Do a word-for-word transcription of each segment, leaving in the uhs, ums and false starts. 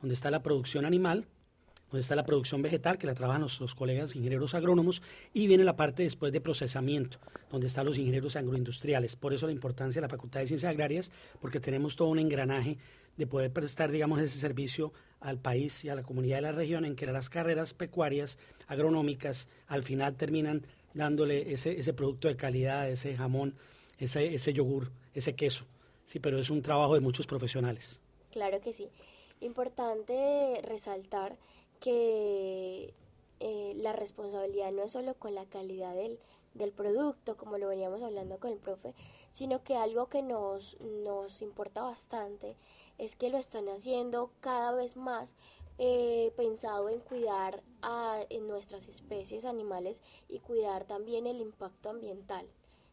donde está la producción animal, donde está la producción vegetal, que la trabajan nuestros colegas ingenieros agrónomos, y viene la parte después de procesamiento, donde están los ingenieros agroindustriales. Por eso la importancia de la Facultad de Ciencias Agrarias, porque tenemos todo un engranaje de poder prestar, digamos, ese servicio al país y a la comunidad de la región, en que las carreras pecuarias, agronómicas, al final terminan dándole ese, ese producto de calidad, ese jamón, ese, ese yogur, ese queso. Sí, pero es un trabajo de muchos profesionales. Claro que sí. Importante resaltar que eh, la responsabilidad no es solo con la calidad del, del producto, como lo veníamos hablando con el profe, sino que algo que nos, nos importa bastante es que lo están haciendo cada vez más eh, pensado en cuidar a en nuestras especies animales y cuidar también el impacto ambiental.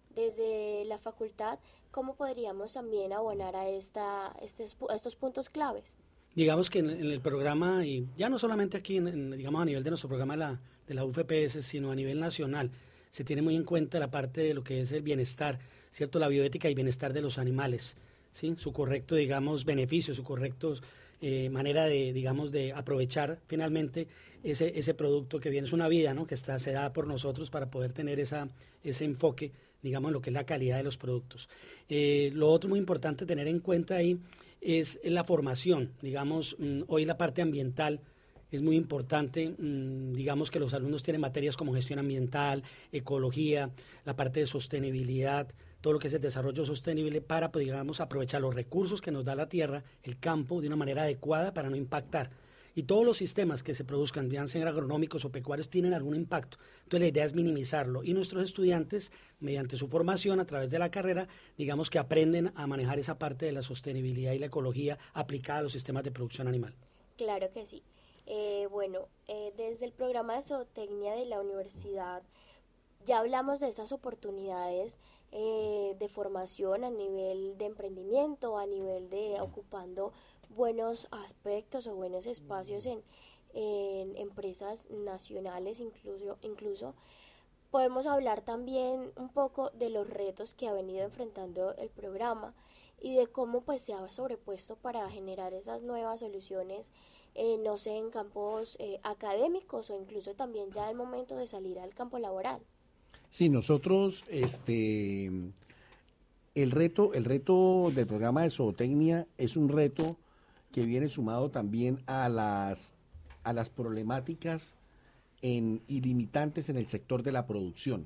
Desde la facultad, ¿cómo podríamos también abonar a, esta, estes, a estos puntos claves? Digamos que en, en el programa, y ya no solamente aquí, en, en, digamos a nivel de nuestro programa de la, de la U F P S, sino a nivel nacional, se tiene muy en cuenta la parte de lo que es el bienestar, ¿cierto? La bioética y bienestar de los animales, ¿sí? Su correcto, digamos, beneficio, su correcto eh, manera de, digamos, de aprovechar finalmente ese, ese producto que viene, es una vida, ¿no? Que está, se da por nosotros para poder tener esa, ese enfoque, digamos, en lo que es la calidad de los productos. Eh, lo otro muy importante tener en cuenta ahí es la formación, digamos, mmm, hoy la parte ambiental es muy importante, mmm, digamos que los alumnos tienen materias como gestión ambiental, ecología, la parte de sostenibilidad, todo lo que es el desarrollo sostenible para, pues, digamos, aprovechar los recursos que nos da la tierra, el campo, de una manera adecuada para no impactar. Y todos los sistemas que se produzcan, ya sean agronómicos o pecuarios, tienen algún impacto. Entonces la idea es minimizarlo. Y nuestros estudiantes, mediante su formación a través de la carrera, digamos que aprenden a manejar esa parte de la sostenibilidad y la ecología aplicada a los sistemas de producción animal. Claro que sí. Eh, bueno, eh, desde el programa de zootecnia de la universidad, ya hablamos de esas oportunidades eh, de formación a nivel de emprendimiento, a nivel de ocupando buenos aspectos o buenos espacios en, en empresas nacionales incluso, incluso. Podemos hablar también un poco de los retos que ha venido enfrentando el programa y de cómo pues se ha sobrepuesto para generar esas nuevas soluciones, eh, no sé, en campos eh, académicos o incluso también ya al momento de salir al campo laboral. Sí, nosotros, este, el reto, el reto del programa de zootecnia es un reto que viene sumado también a las, a las problemáticas en, y limitantes en el sector de la producción.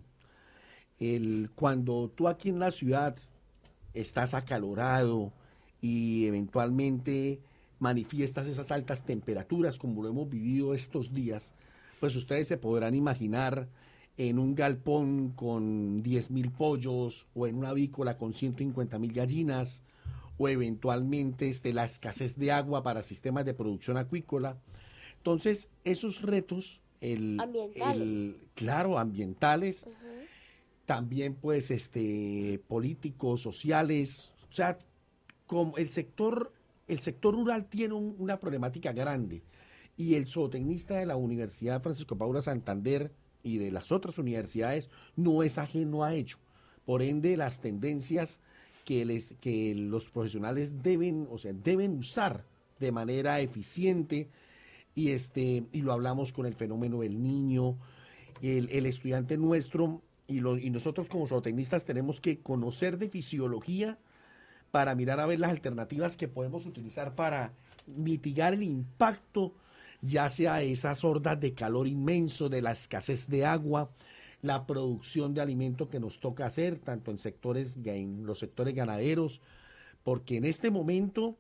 El, cuando tú aquí en la ciudad estás acalorado y eventualmente manifiestas esas altas temperaturas como lo hemos vivido estos días, pues ustedes se podrán imaginar en un galpón con diez mil pollos o en una avícola con ciento cincuenta mil gallinas o eventualmente este, la escasez de agua para sistemas de producción acuícola. Entonces, esos retos, el, ambientales. El, claro, ambientales, Uh-huh. también pues este, políticos, sociales, o sea, como el sector, el sector rural tiene un, una problemática grande y el zootecnista de la Universidad Francisco Paula Santander y de las otras universidades no es ajeno a ello. Por ende, las tendencias que, les, que los profesionales deben, o sea, deben usar de manera eficiente, y, este, y lo hablamos con el fenómeno del niño, el, el estudiante nuestro, y, lo, y nosotros como zootecnistas tenemos que conocer de fisiología para mirar a ver las alternativas que podemos utilizar para mitigar el impacto, ya sea esas hordas de calor inmenso, de la escasez de agua, la producción de alimento que nos toca hacer, tanto en sectores, en los sectores ganaderos, porque en este momento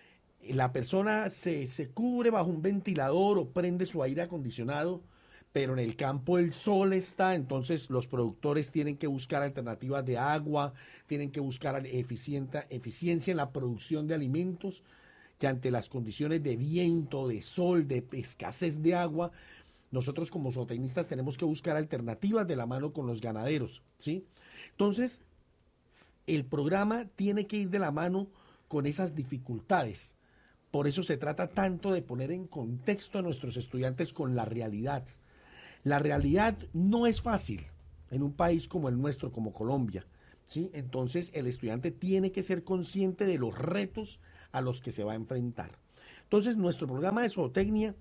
la persona se, se cubre bajo un ventilador o prende su aire acondicionado, pero en el campo el sol está, entonces los productores tienen que buscar alternativas de agua, tienen que buscar eficiencia en la producción de alimentos, que ante las condiciones de viento, de sol, de escasez de agua, nosotros como zootecnistas tenemos que buscar alternativas de la mano con los ganaderos, ¿sí? Entonces, el programa tiene que ir de la mano con esas dificultades. Por eso se trata tanto de poner en contexto a nuestros estudiantes con la realidad. La realidad no es fácil en un país como el nuestro, como Colombia, ¿sí? Entonces, el estudiante tiene que ser consciente de los retos a los que se va a enfrentar. Entonces, nuestro programa de zootecnia,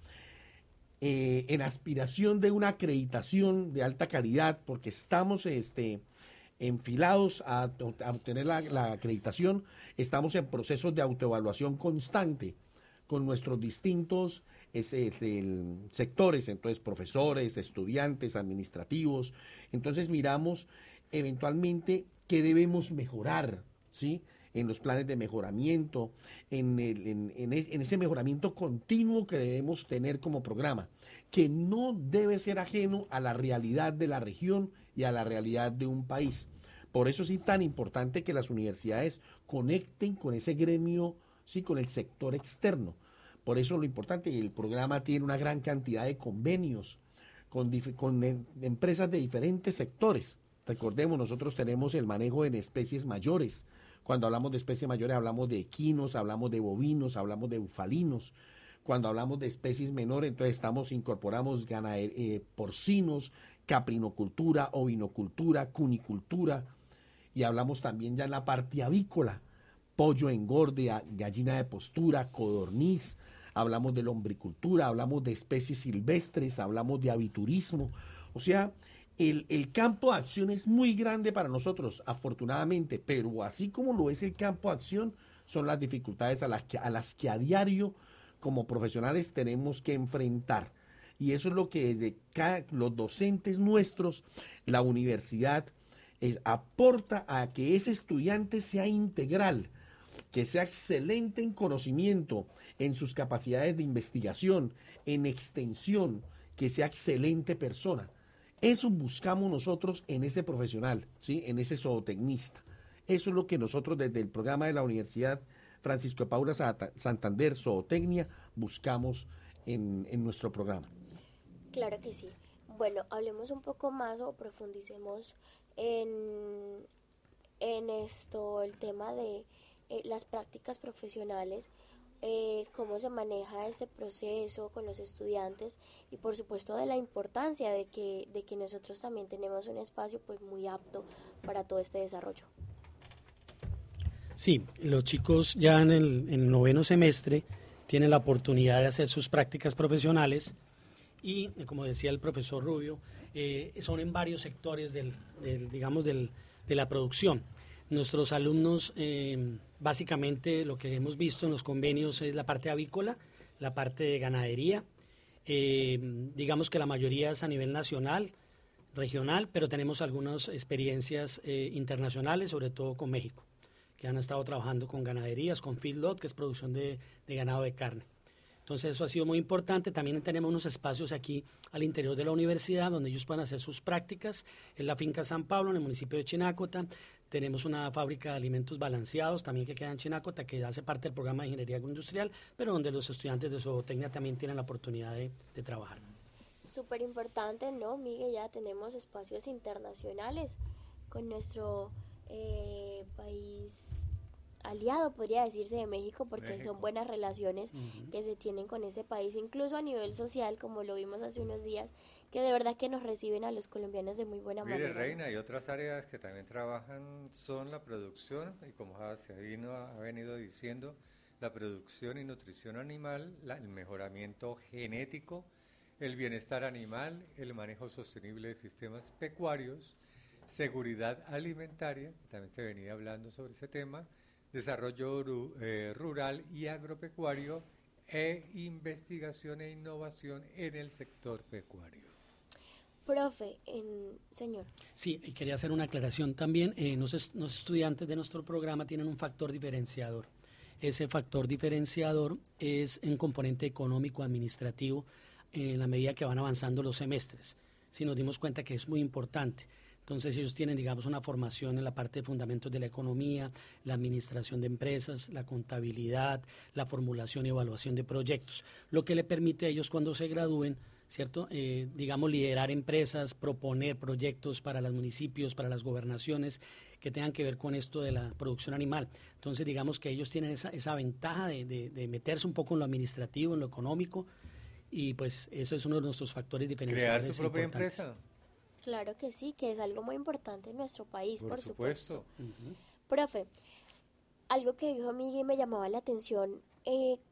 eh, en aspiración de una acreditación de alta calidad, porque estamos este, enfilados a, a obtener la, la acreditación, estamos en procesos de autoevaluación constante con nuestros distintos es, es, el, sectores, entonces profesores, estudiantes, administrativos. Entonces miramos eventualmente qué debemos mejorar, ¿sí?, en los planes de mejoramiento, en, el, en, en, en ese mejoramiento continuo que debemos tener como programa, que no debe ser ajeno a la realidad de la región y a la realidad de un país. Por eso es tan importante que las universidades conecten con ese gremio, sí, con el sector externo. Por eso lo importante, el programa tiene una gran cantidad de convenios con, con em, empresas de diferentes sectores. Recordemos, nosotros tenemos el manejo en especies mayores. Cuando hablamos de especies mayores hablamos de equinos, hablamos de bovinos, hablamos de bufalinos. Cuando hablamos de especies menores, entonces estamos incorporamos ganader, eh, porcinos, caprinocultura, ovinocultura, cunicultura, y hablamos también ya en la parte avícola, pollo engorde, gallina de postura, codorniz, hablamos de lombricultura, hablamos de especies silvestres, hablamos de aviturismo. O sea, el, el campo de acción es muy grande para nosotros, afortunadamente, pero así como lo es el campo de acción, son las dificultades a las que a, las que a diario como profesionales tenemos que enfrentar. Y eso es lo que desde cada, los docentes nuestros, la universidad, es, aporta a que ese estudiante sea integral, que sea excelente en conocimiento, en sus capacidades de investigación, en extensión, que sea excelente persona. Eso buscamos nosotros en ese profesional, ¿sí?, en ese zootecnista. Eso es lo que nosotros desde el programa de la Universidad Francisco de Paula Santander, Zootecnia, buscamos en, en nuestro programa. Claro que sí. Bueno, hablemos un poco más o profundicemos en, en esto, el tema de eh, las prácticas profesionales, eh, cómo se maneja este proceso con los estudiantes y por supuesto de la importancia de que, de que nosotros también tenemos un espacio pues muy apto para todo este desarrollo. Sí, los chicos ya en el, en el noveno semestre tienen la oportunidad de hacer sus prácticas profesionales y, como decía el profesor Rubio, eh, son en varios sectores del, del digamos, del, de la producción. Nuestros alumnos, eh, básicamente lo que hemos visto en los convenios es la parte avícola, la parte de ganadería, eh, digamos que la mayoría es a nivel nacional, regional, pero tenemos algunas experiencias eh, internacionales, sobre todo con México, que han estado trabajando con ganaderías, con feedlot, que es producción de, de ganado de carne. Entonces eso ha sido muy importante. También tenemos unos espacios aquí al interior de la universidad donde ellos pueden hacer sus prácticas. En la finca San Pablo, en el municipio de Chinacota, tenemos una fábrica de alimentos balanceados también que queda en Chinacota, que hace parte del programa de ingeniería agroindustrial, pero donde los estudiantes de zootecnia también tienen la oportunidad de, de trabajar. Súper importante, ¿no, Miguel? Ya tenemos espacios internacionales con nuestro eh, país aliado, podría decirse, de México, porque México. Son buenas relaciones uh-huh. que se tienen con ese país, incluso a nivel social, como lo vimos hace unos días, que de verdad que nos reciben a los colombianos de muy buena Mire, manera. Reina, y otras áreas que también trabajan son la producción, y como se vino, ha venido diciendo, la producción y nutrición animal, la, el mejoramiento genético, el bienestar animal, el manejo sostenible de sistemas pecuarios, seguridad alimentaria, también se venía hablando sobre ese tema, desarrollo eh, rural y agropecuario e investigación e innovación en el sector pecuario. Profe, en, señor. Sí, quería hacer una aclaración también. Eh, los, los estudiantes de nuestro programa tienen un factor diferenciador. Ese factor diferenciador es un componente económico administrativo en la medida que van avanzando los semestres. Si nos dimos cuenta que es muy importante. Entonces ellos tienen, digamos, una formación en la parte de fundamentos de la economía, la administración de empresas, la contabilidad, la formulación y evaluación de proyectos, lo que le permite a ellos cuando se gradúen, ¿cierto? Eh, digamos, liderar empresas, proponer proyectos para los municipios, para las gobernaciones que tengan que ver con esto de la producción animal. Entonces, digamos que ellos tienen esa, esa ventaja de, de, de meterse un poco en lo administrativo, en lo económico, y pues eso es uno de nuestros factores diferenciadores. Crear su propia empresa. Claro que sí, que es algo muy importante en nuestro país, por, por supuesto. supuesto. Uh-huh. Profe, algo que dijo Miguel me llamaba la atención, eh,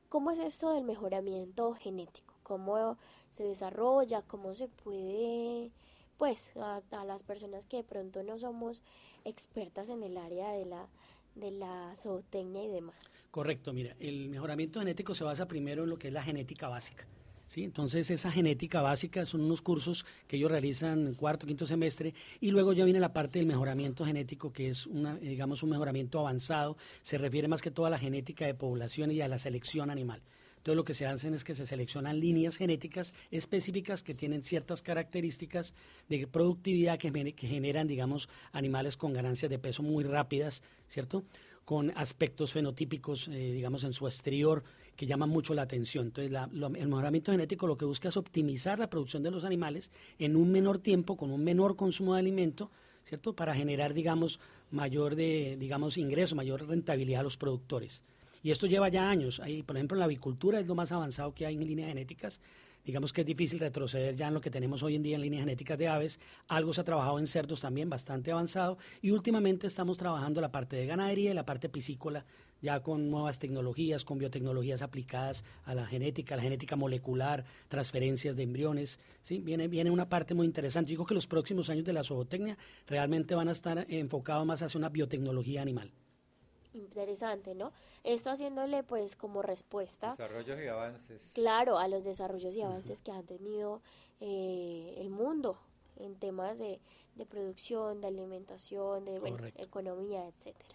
¿Cómo es esto del mejoramiento genético? ¿Cómo se desarrolla? ¿Cómo se puede, pues, a, a las personas que de pronto no somos expertas en el área de la, de la zootecnia y demás? Correcto, mira, el mejoramiento genético se basa primero en lo que es la genética básica. ¿Sí? Entonces, esa genética básica son unos cursos que ellos realizan en cuarto, quinto semestre, y luego ya viene la parte del mejoramiento genético, que es una, digamos, un mejoramiento avanzado, se refiere más que todo a la genética de población y a la selección animal. Entonces, lo que se hacen es que se seleccionan líneas genéticas específicas que tienen ciertas características de productividad que, que generan, digamos, animales con ganancias de peso muy rápidas, ¿cierto?, con aspectos fenotípicos, eh, digamos, en su exterior, que llaman mucho la atención. Entonces, la, lo, el mejoramiento genético lo que busca es optimizar la producción de los animales en un menor tiempo, con un menor consumo de alimento, ¿cierto?, para generar, digamos, mayor de, digamos, ingreso, mayor rentabilidad a los productores. Y esto lleva ya años. Hay, por ejemplo, en la avicultura es lo más avanzado que hay en líneas genéticas. Digamos que es difícil retroceder ya en lo que tenemos hoy en día en líneas genéticas de aves. Algo se ha trabajado en cerdos también, bastante avanzado. Y últimamente estamos trabajando la parte de ganadería y la parte piscícola, ya con nuevas tecnologías, con biotecnologías aplicadas a la genética, a la genética molecular, transferencias de embriones. ¿Sí? Viene, viene una parte muy interesante. Yo creo que los próximos años de la zootecnia realmente van a estar enfocados más hacia una biotecnología animal. Interesante, ¿no? Esto haciéndole pues como respuesta, desarrollos y avances, claro, a los desarrollos y avances uh-huh. que ha tenido eh, el mundo en temas de, de producción, de alimentación, de bueno, economía, etcétera.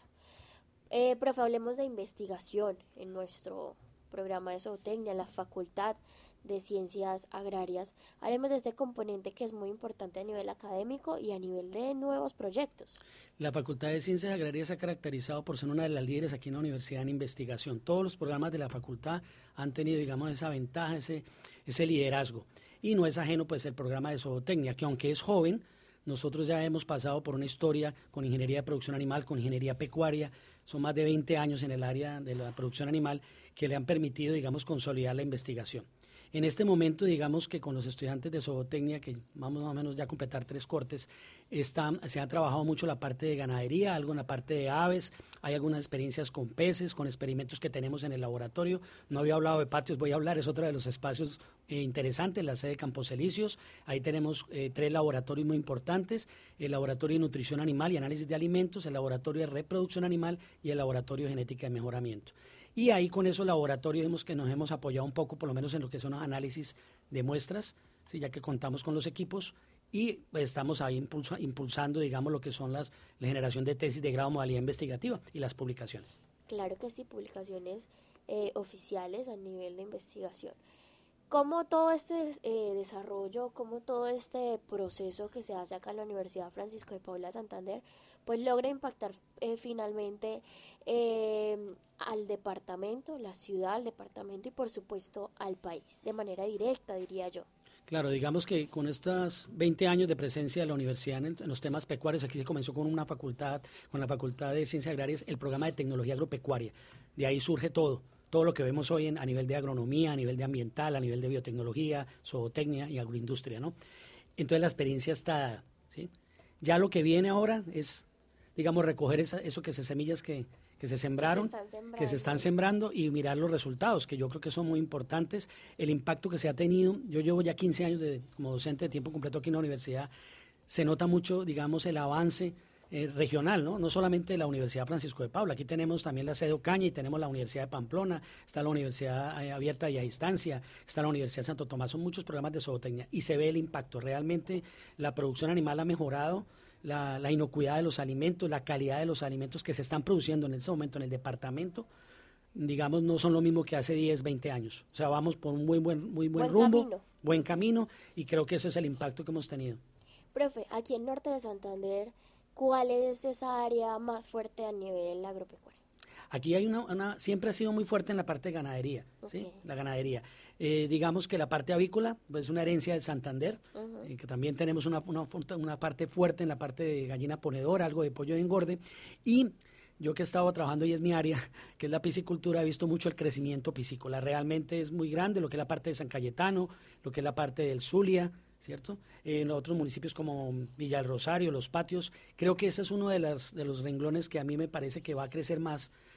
Eh, profe, hablemos de investigación en nuestro programa de zootecnia, en la Facultad de Ciencias Agrarias. Hablemos de este componente que es muy importante a nivel académico y a nivel de nuevos proyectos. La Facultad de Ciencias Agrarias se ha caracterizado por ser una de las líderes aquí en la universidad en investigación. Todos los programas de la facultad han tenido, digamos, esa ventaja, ese, ese liderazgo. Y no es ajeno, pues, el programa de zootecnia, que aunque es joven, nosotros ya hemos pasado por una historia con ingeniería de producción animal, con ingeniería pecuaria. Son más de veinte años en el área de la producción animal que le han permitido, digamos, consolidar la investigación. En este momento, digamos que con los estudiantes de zootecnia, que vamos más o menos ya a completar tres cortes, están, se ha trabajado mucho la parte de ganadería, algo en la parte de aves, hay algunas experiencias con peces, con experimentos que tenemos en el laboratorio. No había hablado de patios, voy a hablar, es otro de los espacios eh, interesantes, la sede de Campos Elíseos. Ahí tenemos eh, tres laboratorios muy importantes, el laboratorio de nutrición animal y análisis de alimentos, el laboratorio de reproducción animal y el laboratorio de genética de mejoramiento. Y ahí con esos laboratorios hemos, que nos hemos apoyado un poco, por lo menos en lo que son los análisis de muestras, ¿sí? Ya que contamos con los equipos y estamos ahí impulsa, impulsando, digamos, lo que son las, la generación de tesis de grado modalidad investigativa y las publicaciones. Claro que sí, publicaciones eh, oficiales a nivel de investigación. ¿Cómo todo este eh, desarrollo, cómo todo este proceso que se hace acá en la Universidad Francisco de Paula Santander, pues logra impactar eh, finalmente eh, al departamento, la ciudad, al departamento y por supuesto al país, de manera directa, diría yo? Claro, digamos que con estos veinte años de presencia de la universidad en, en los temas pecuarios, aquí se comenzó con una facultad, con la Facultad de Ciencias Agrarias, el programa de Tecnología Agropecuaria. De ahí surge todo. todo lo que vemos hoy en, a nivel de agronomía, a nivel de ambiental, a nivel de biotecnología, zootecnia y agroindustria, ¿no? Entonces la experiencia está dada, ¿sí? Ya lo que viene ahora es, digamos, recoger esa, eso que se semillas que, que se sembraron, que se, que se están sembrando y mirar los resultados, que yo creo que son muy importantes, el impacto que se ha tenido. Yo llevo ya quince años de, como docente de tiempo completo aquí en la universidad, se nota mucho, digamos, el avance Eh, regional, ¿no? No solamente la Universidad Francisco de Paula, aquí tenemos también la sede Ocaña y tenemos la Universidad de Pamplona, está la Universidad eh, Abierta y a Distancia, está la Universidad de Santo Tomás, son muchos programas de zootecnia y se ve el impacto. Realmente la producción animal ha mejorado, la, la inocuidad de los alimentos, la calidad de los alimentos que se están produciendo en este momento en el departamento, digamos, no son lo mismo que hace diez, veinte años. O sea, vamos por un muy buen, muy buen, buen rumbo, camino. buen camino y creo que ese es el impacto que hemos tenido. Profe, aquí en Norte de Santander, ¿cuál es esa área más fuerte a nivel agropecuario? Aquí hay una, una, siempre ha sido muy fuerte en la parte de ganadería, okay. ¿Sí? La ganadería. Eh, digamos que la parte avícola pues, es una herencia del Santander, uh-huh. eh, que también tenemos una, una, una parte fuerte en la parte de gallina ponedora, algo de pollo de engorde. Y yo que he estado trabajando y es mi área, que es la piscicultura, he visto mucho el crecimiento piscícola. Realmente es muy grande lo que es la parte de San Cayetano, lo que es la parte del Zulia, ¿cierto? En otros municipios como Villa del Rosario, Los Patios, creo que ese es uno de, las, de los renglones que a mí me parece que va a crecer más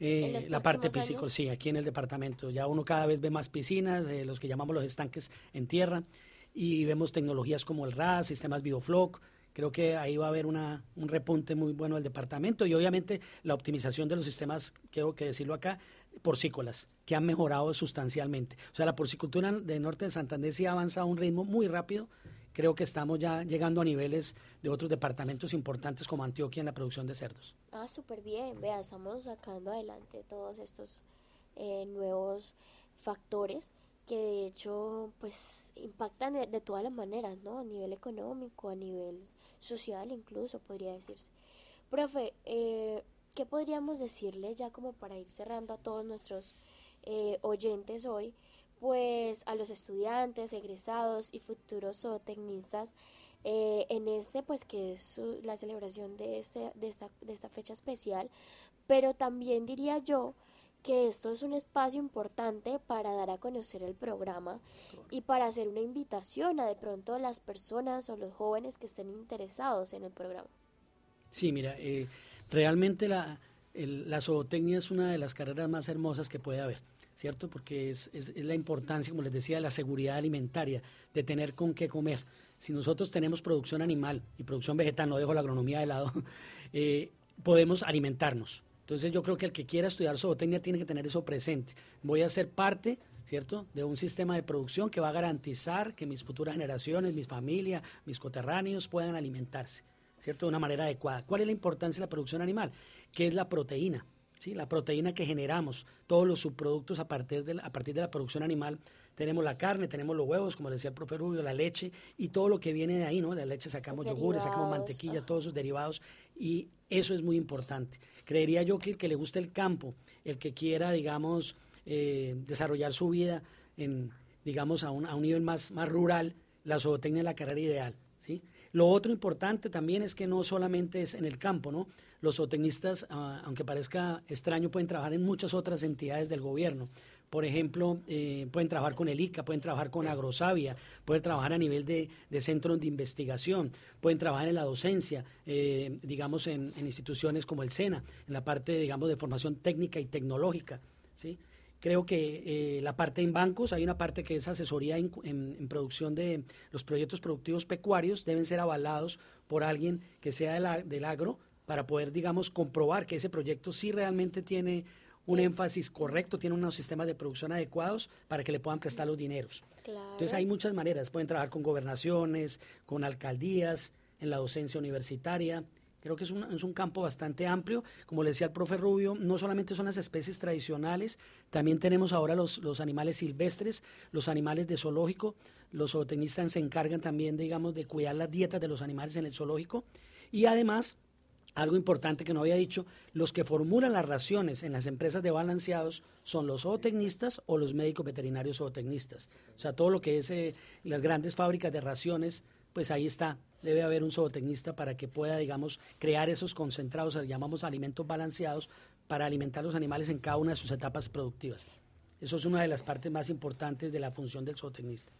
Eh, la parte piscícola, sí, aquí en el departamento. Ya uno cada vez ve más piscinas, eh, los que llamamos los estanques en tierra, y vemos tecnologías como el R A S, sistemas Biofloc. Creo que ahí va a haber una, un repunte muy bueno del departamento y obviamente la optimización de los sistemas, tengo que decirlo acá, porcícolas, que han mejorado sustancialmente. O sea, la porcicultura del norte de Santander sí avanza a un ritmo muy rápido. Creo que estamos ya llegando a niveles de otros departamentos importantes como Antioquia en la producción de cerdos. Ah, súper bien. Vea, estamos sacando adelante todos estos eh, nuevos factores que de hecho pues impactan de, de todas las maneras, ¿no? A nivel económico, a nivel social incluso, podría decirse. Profe, eh, ¿qué podríamos decirle ya como para ir cerrando a todos nuestros eh, oyentes hoy? Pues a los estudiantes, egresados y futuros zootecnistas eh, en este, pues que es su, la celebración de, este, de, esta, de esta fecha especial, pero también diría yo que esto es un espacio importante para dar a conocer el programa y para hacer una invitación a de pronto las personas o los jóvenes que estén interesados en el programa. Sí, mira, eh, realmente la, el, la zootecnia es una de las carreras más hermosas que puede haber, ¿cierto? Porque es, es, es la importancia, como les decía, de la seguridad alimentaria, de tener con qué comer. Si nosotros tenemos producción animal y producción vegetal, no dejo la agronomía de lado, eh, podemos alimentarnos. Entonces yo creo que el que quiera estudiar zootecnia tiene que tener eso presente. Voy a ser parte, ¿cierto?, de un sistema de producción que va a garantizar que mis futuras generaciones, mis familias, mis coterráneos puedan alimentarse, ¿cierto?, de una manera adecuada. ¿Cuál es la importancia de la producción animal? ¿Qué es la proteína? ¿Sí? La proteína que generamos, todos los subproductos a partir, de la, a partir de la producción animal. Tenemos la carne, tenemos los huevos, como decía el profe Rubio, la leche y todo lo que viene de ahí, ¿no? De la leche sacamos yogures, sacamos mantequilla, ajá, todos sus derivados, y eso es muy importante. Creería yo que el que le guste el campo, el que quiera, digamos, eh, desarrollar su vida en, digamos, a un, a un nivel más, más rural, la zootecnia es la carrera ideal, ¿sí? Lo otro importante también es que no solamente es en el campo, ¿no? Los zootecnistas, uh, aunque parezca extraño, pueden trabajar en muchas otras entidades del gobierno. Por ejemplo, eh, pueden trabajar con el I C A, pueden trabajar con Agrosavia, pueden trabajar a nivel de, de centros de investigación, pueden trabajar en la docencia, eh, digamos, en, en instituciones como el SENA, en la parte, digamos, de formación técnica y tecnológica, ¿sí? Creo que eh, la parte en bancos, hay una parte que es asesoría en, en, en producción de los proyectos productivos pecuarios, deben ser avalados por alguien que sea de la, del agro para poder, digamos, comprobar que ese proyecto sí realmente tiene un es, énfasis correcto, tiene unos sistemas de producción adecuados para que le puedan prestar los dineros. Claro. Entonces hay muchas maneras, pueden trabajar con gobernaciones, con alcaldías, en la docencia universitaria. Creo que es un, es un campo bastante amplio. Como le decía el profe Rubio, no solamente son las especies tradicionales, también tenemos ahora los, los animales silvestres, los animales de zoológico. Los zootecnistas se encargan también, digamos, de cuidar las dietas de los animales en el zoológico. Y además, algo importante que no había dicho, los que formulan las raciones en las empresas de balanceados son los zootecnistas o los médicos veterinarios zootecnistas. O sea, todo lo que es eh, las grandes fábricas de raciones, pues ahí está. Debe haber un zootecnista para que pueda, digamos, crear esos concentrados, llamamos alimentos balanceados, para alimentar los animales en cada una de sus etapas productivas. Eso es una de las partes más importantes de la función del zootecnista.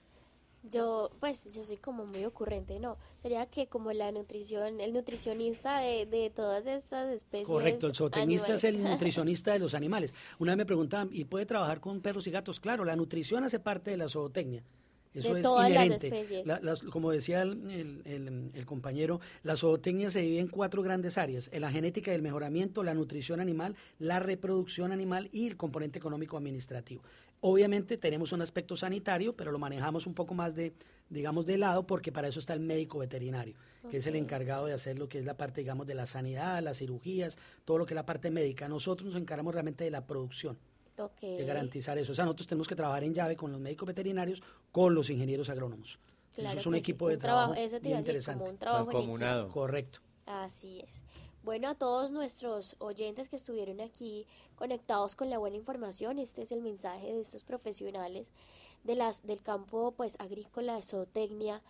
Yo, pues, yo soy como muy ocurrente, ¿no? Sería que como la nutrición, el nutricionista de, de todas estas especies. Correcto, el zootecnista animales. Es el nutricionista de los animales. Una vez me preguntaban, ¿y puede trabajar con perros y gatos? Claro, la nutrición hace parte de la zootecnia. Eso de es todas inherente. Las especies. La, las, como decía el, el, el, el compañero, la zootecnia se divide en cuatro grandes áreas: en la genética y el mejoramiento, la nutrición animal, la reproducción animal y el componente económico administrativo. Obviamente tenemos un aspecto sanitario, pero lo manejamos un poco más de, digamos, de lado, porque para eso está el médico veterinario, que okay. es el encargado de hacer lo que es la parte, digamos, de la sanidad, las cirugías, todo lo que es la parte médica. Nosotros nos encargamos realmente de la producción. Okay. De garantizar eso. O sea, nosotros tenemos que trabajar en llave con los médicos veterinarios, con los ingenieros agrónomos. Claro, eso es un equipo sí. de un trabajo, trabajo bien interesante. Como un trabajo mancomunado. Correcto. Así es. Bueno, a todos nuestros oyentes que estuvieron aquí conectados con la buena información, este es el mensaje de estos profesionales de las, del campo pues agrícola, de zootecnia.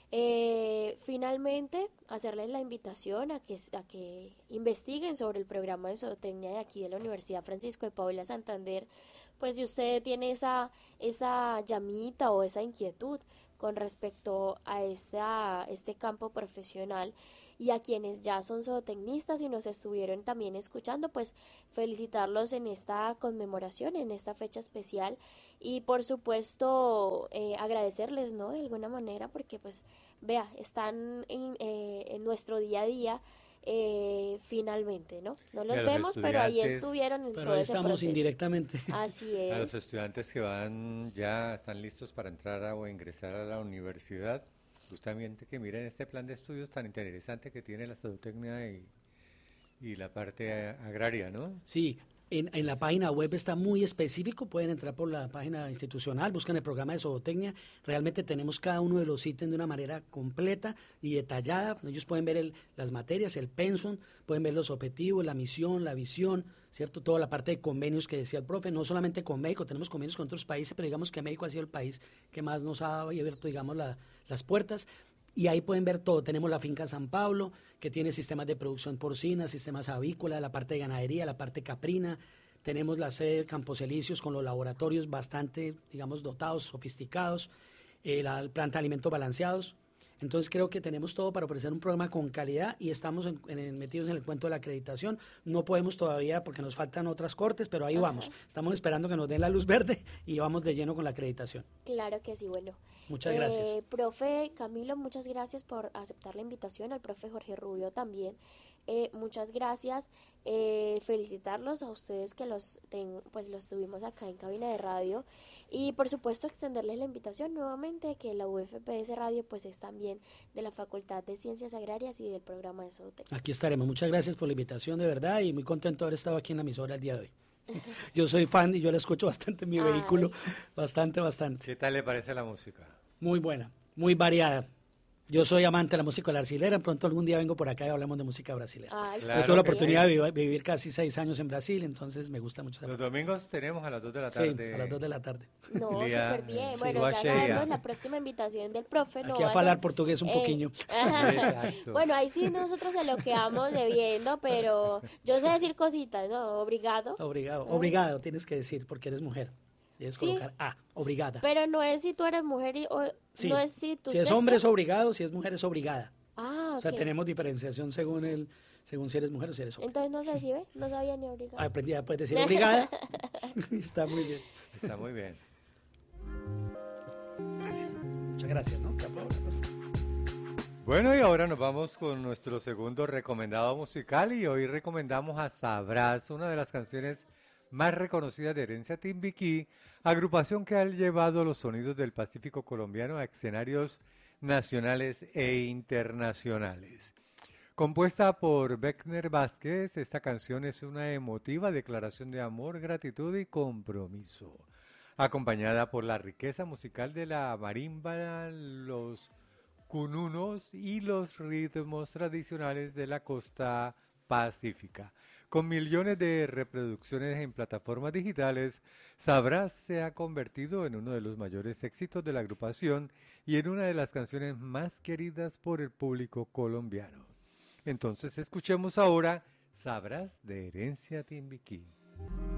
Eh, finalmente, hacerles la invitación a que, a que investiguen sobre el programa de zootecnia de aquí de la Universidad Francisco de Paula Santander, pues si usted tiene esa, esa llamita o esa inquietud con respecto a esta, este campo profesional, y a quienes ya son zootecnistas y nos estuvieron también escuchando, pues felicitarlos en esta conmemoración, en esta fecha especial, y por supuesto eh, agradecerles, ¿no? De alguna manera, porque pues vea, están en, eh, en nuestro día a día. Eh, finalmente, ¿no? No los vemos, pero ahí estuvieron en pero todo ahí ese estamos proceso. Indirectamente. Así es. A los estudiantes que van ya están listos para entrar a, o ingresar a la universidad, justamente que miren este plan de estudios tan interesante que tiene la zootecnia y, y la parte agraria, ¿no? Sí. En, en la página web está muy específico, pueden entrar por la página institucional, buscan el programa de zootecnia, realmente tenemos cada uno de los ítems de una manera completa y detallada, ellos pueden ver el, las materias, el pensum, pueden ver los objetivos, la misión, la visión, ¿cierto? Toda la parte de convenios que decía el profe, no solamente con México, tenemos convenios con otros países, pero digamos que México ha sido el país que más nos ha abierto, digamos, la, las puertas. Y ahí pueden ver todo. Tenemos la finca San Pablo, que tiene sistemas de producción porcina, sistemas avícolas, la parte de ganadería, la parte caprina. Tenemos la sede de Campos Elíseos con los laboratorios bastante, digamos, dotados, sofisticados, eh, la planta de alimentos balanceados. Entonces creo que tenemos todo para ofrecer un programa con calidad y estamos en, en, metidos en el cuento de la acreditación. No podemos todavía porque nos faltan otras cortes, pero ahí Ajá. vamos. Estamos esperando que nos den la luz verde y vamos de lleno con la acreditación. Claro que sí, bueno. Muchas gracias. Eh, profe Camilo, muchas gracias por aceptar la invitación. Al profe Jorge Rubio también. Eh, muchas gracias, eh, felicitarlos a ustedes que los ten, pues los tuvimos acá en cabina de radio y por supuesto extenderles la invitación nuevamente que la U F P S Radio pues es también de la Facultad de Ciencias Agrarias y del programa de zootecnia. Aquí estaremos, muchas gracias por la invitación de verdad y muy contento de haber estado aquí en la emisora el día de hoy. Yo soy fan y yo la escucho bastante en mi Ay. vehículo, bastante, bastante. ¿Qué tal le parece la música? Muy buena, muy variada. Yo soy amante de la música brasilera, pronto algún día vengo por acá y hablamos de música brasileña. Ay, claro, yo tuve la oportunidad de vivir, vivir casi seis años en Brasil, entonces me gusta mucho. Los domingos tenemos a las dos de la tarde. Sí, a las dos de la tarde. No, súper bien. Sí. Bueno, ya sabemos la próxima invitación del profe. No Aquí a hablar portugués un eh, poquillo. Bueno, ahí sí nosotros se lo quedamos debiendo, pero yo sé decir cositas, ¿no? Obrigado. Obrigado, obrigado tienes que decir porque eres mujer. Es sí, colocar A, obrigada. Pero no es si tú eres mujer y o, sí. no es si tu Si es sexo. hombre es obligado, si es mujer es obligada. Ah, okay. O sea, tenemos diferenciación según el según si eres mujer o si eres hombre. Entonces no sé si ve, no sabía ni obligada. Ah, aprendí, puedes decir obligada. Está muy bien. Está muy bien. Gracias. Muchas gracias, ¿no? Bueno, y ahora nos vamos con nuestro segundo recomendado musical y hoy recomendamos a Sabrás, una de las canciones más reconocida de Herencia Timbiquí, agrupación que ha llevado los sonidos del Pacífico colombiano a escenarios nacionales e internacionales. Compuesta por Beckner Vázquez, esta canción es una emotiva declaración de amor, gratitud y compromiso, acompañada por la riqueza musical de la marimba, los cununos y los ritmos tradicionales de la costa pacífica. Con millones de reproducciones en plataformas digitales, Sabrás se ha convertido en uno de los mayores éxitos de la agrupación y en una de las canciones más queridas por el público colombiano. Entonces escuchemos ahora Sabrás de Herencia Timbiquí.